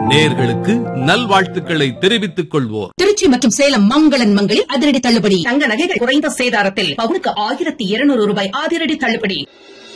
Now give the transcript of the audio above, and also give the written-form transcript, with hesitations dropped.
நேயர்களுக்கு நல்வாழ்த்துக்களை தெரிவித்துக் கொள்வோர். திருச்சி மற்றும் சேலம் மங்களன் மங்களில் அதிரடி தள்ளுபடி. தங்க நகைகள் குறைந்த சேதாரத்தில் பவுனுக்கு 1200 ரூபாய் அதிரடி தள்ளுபடி.